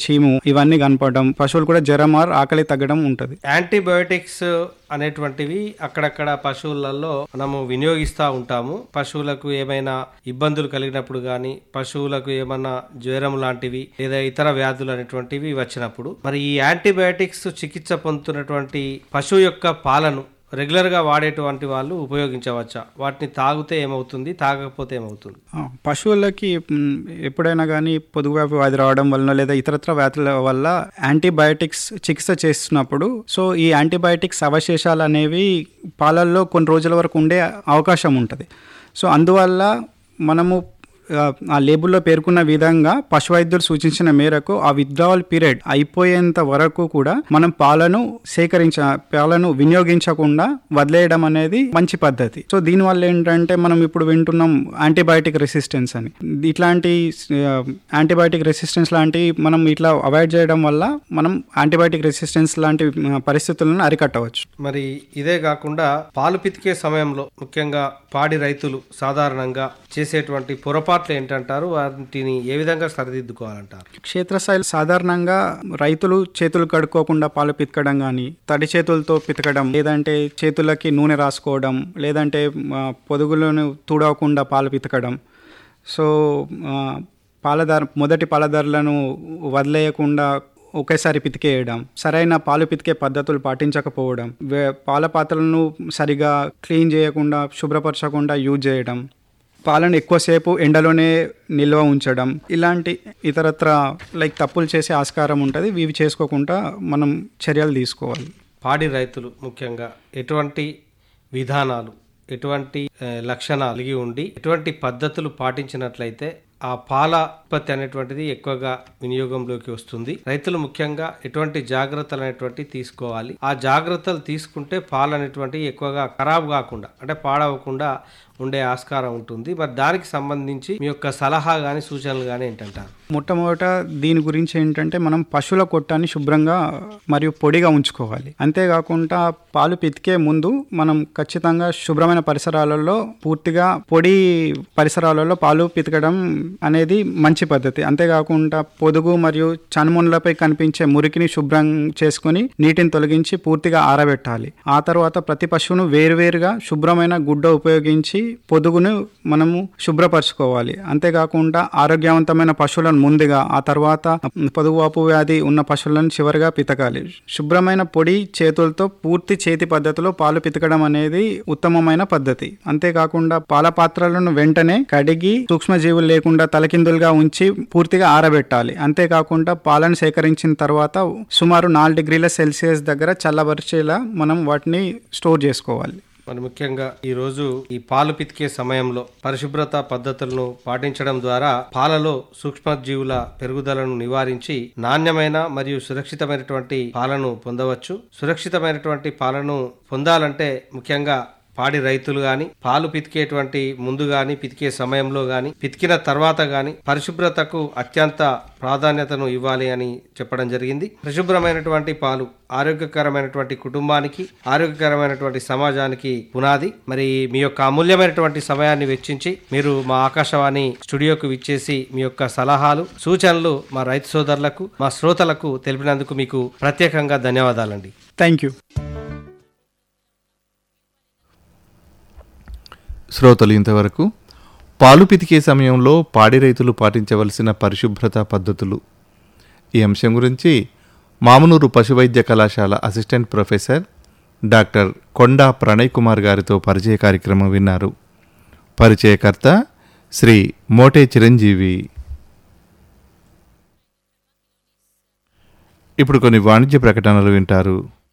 చీము ఇవన్నీ కనపడడం, పశువులు కూడా జ్వరం ఆర్ ఆకలి తగ్గడం ఉంటుంది. యాంటీబయోటిక్స్ అనేటువంటివి అక్కడక్కడ పశువులలో మనము వినియోగిస్తూ ఉంటాము. పశువులకు ఏమైనా ఇబ్బందులు కలిగినప్పుడు కానీ, పశువులకు ఏమైనా జ్వరం లాంటివి లేదా ఇతర వ్యాధులు అనేటువంటివి వచ్చినప్పుడు, మరి ఈ యాంటీబయోటిక్స్ చికిత్స పొందుతున్నటువంటి పశువు యొక్క పాలను రెగ్యులర్ గా వాడేటువంటి వాళ్ళు ఉపయోగించవచ్చా? వాటిని తాగితే ఏమవుతుంది, తాగకపోతే ఏమవుతుంది? పశువులకి ఎప్పుడైనా కానీ పొదుగువ్యాధి వ్యాధి రావడం వలన లేదా ఇతరత్ర వ్యాధుల వల్ల యాంటీబయాటిక్స్ చికిత్స చేస్తున్నప్పుడు ఈ యాంటీబయాటిక్స్ అవశేషాలు అనేవి పాలల్లో కొన్ని రోజుల వరకు ఉండే అవకాశం ఉంటుంది. సో అందువల్ల మనము ఆ లేబుల్లో పేర్కొన్న విధంగా పశువైద్యులు సూచించిన మేరకు ఆ విత్డ్రావల్ పీరియడ్ అయిపోయేంత వరకు కూడా మనం పాలను వినియోగించకుండా వదిలేయడం అనేది మంచి పద్ధతి. సో దీనివల్ల ఏంటంటే మనం ఇప్పుడు వింటున్నాం యాంటీబయాటిక్ రెసిస్టెన్స్ అని. ఇట్లాంటి యాంటీబయాటిక్ రెసిస్టెన్స్ లాంటివి మనం ఇట్లా అవాయిడ్ చేయడం వల్ల మనం యాంటీబయాటిక్ రెసిస్టెన్స్ లాంటి పరిస్థితులను అరికట్టవచ్చు. మరి ఇదే కాకుండా పాలు పితికే సమయంలో ముఖ్యంగా పాడి రైతులు సాధారణంగా చేసేటువంటి పొరపాట్లు ఏంటంటారు? వాటిని ఏ విధంగా సరిదిద్దుకోవాలంటారు? క్షేత్రస్థాయిలో సాధారణంగా రైతులు చేతులు కడుక్కోకుండా పాలు పితకడం కానీ, తడి చేతులతో పితకడం, లేదంటే చేతులకి నూనె రాసుకోవడం, లేదంటే పొదుగులను తుడవకుండా పాలు పితకడం. సో మొదటి పాలదారులను వదిలేయకుండా ఒకేసారి పితికేయడం, సరైన పాలు పితికే పద్ధతులు పాటించకపోవడం, పాల పాత్రలను సరిగా క్లీన్ చేయకుండా శుభ్రపరచకుండా యూజ్ చేయడం, పాలను ఎక్కువసేపు ఎండలోనే నిల్వ ఉంచడం, ఇలాంటి ఇతరత్ర తప్పులు చేసే ఆస్కారం ఉంటుంది. ఇవి చేసుకోకుండా మనం చర్యలు తీసుకోవాలి. పాడి రైతులు ముఖ్యంగా ఎటువంటి విధానాలు, ఎటువంటి లక్షణాలు కలిగి ఉండి ఎటువంటి పద్ధతులు పాటించినట్లయితే ఆ పాల ఉత్పత్తి అనేటువంటిది ఎక్కువగా వినియోగంలోకి వస్తుంది? రైతులు ముఖ్యంగా ఎటువంటి జాగ్రత్తలు అనేటువంటి తీసుకోవాలి? ఆ జాగ్రత్తలు తీసుకుంటే పాలు అనేటువంటి ఎక్కువగా ఖరాబ్ కాకుండా, అంటే పాడవకుండా ఉండే ఆస్కారం ఉంటుంది. మరి దానికి సంబంధించి మీ యొక్క సలహా కానీ సూచనలు కానీ ఏంటంటారు? మొట్టమొదట దీని గురించి ఏంటంటే మనం పశువుల కొట్టాన్ని శుభ్రంగా మరియు పొడిగా ఉంచుకోవాలి. అంతేకాకుండా పాలు పితికే ముందు మనం ఖచ్చితంగా శుభ్రమైన పరిసరాలలో, పూర్తిగా పొడి పరిసరాలలో పాలు పితకడం అనేది మంచి పద్ధతి. అంతేకాకుండా పొదుగు మరియు చనుమొనలపై కనిపించే మురికిని శుభ్రం చేసుకుని నీటిని తొలగించి పూర్తిగా ఆరబెట్టాలి. ఆ తర్వాత ప్రతి పశువును వేరువేరుగా శుభ్రమైన గుడ్డ ఉపయోగించి పొదుగును మనము శుభ్రపరచుకోవాలి. అంతేకాకుండా ఆరోగ్యవంతమైన పశువులను ముందుగా, ఆ తర్వాత పొదుగువాపు వ్యాధి ఉన్న పశువులను చివరిగా పితకాలి. శుభ్రమైన పొడి చేతులతో పూర్తి చేతి పద్ధతిలో పాలు పితకడం అనేది ఉత్తమమైన పద్ధతి. అంతేకాకుండా పాల పాత్రలను వెంటనే కడిగి సూక్ష్మజీవులు లేకుండా తలకిందులుగా ఉంచి పూర్తిగా ఆరబెట్టాలి. అంతేకాకుండా పాలను సేకరించిన తర్వాత సుమారు 4 డిగ్రీల సెల్సియస్ దగ్గర చల్లబరిచేలా మనం వాటిని స్టోర్ చేసుకోవాలి. మరి ముఖ్యంగా ఈరోజు ఈ పాలు పితికే సమయంలో పరిశుభ్రత పద్ధతులను పాటించడం ద్వారా పాలలో సూక్ష్మజీవుల పెరుగుదలను నివారించి నాణ్యమైన మరియు సురక్షితమైనటువంటి పాలను పొందవచ్చు. సురక్షితమైనటువంటి పాలను పొందాలంటే ముఖ్యంగా పాడి రైతులు గాని పాలు పితికేటువంటి ముందు గాని, పితికే సమయంలో గాని, పితికిన తర్వాత గాని పరిశుభ్రతకు అత్యంత ప్రాధాన్యతను ఇవ్వాలి అని చెప్పడం జరిగింది. పరిశుభ్రమైనటువంటి పాలు ఆరోగ్యకరమైనటువంటి కుటుంబానికి, ఆరోగ్యకరమైనటువంటి సమాజానికి పునాది. మరి మీ యొక్క అమూల్యమైనటువంటి సమయాన్ని వెచ్చించి మీరు మా ఆకాశవాణి స్టూడియోకు విచ్చేసి మీ యొక్క సలహాలు, సూచనలు మా రైతు సోదరులకు, మా శ్రోతలకు తెలిపినందుకు మీకు ప్రత్యేకంగా ధన్యవాదాలండి. Thank you. శ్రోతలు ఇంతవరకు పాలు పితికే సమయంలో పాడి రైతులు పాటించవలసిన పరిశుభ్రత పద్ధతులు ఈ అంశం గురించి మామునూరు పశువైద్య కళాశాల అసిస్టెంట్ ప్రొఫెసర్ డాక్టర్ కొండా ప్రణయ్ కుమార్ గారితో పరిచయ కార్యక్రమం విన్నారు. పరిచయకర్త శ్రీ మోటే చిరంజీవి. ఇప్పుడు కొన్ని వాణిజ్య ప్రకటనలు వింటారు.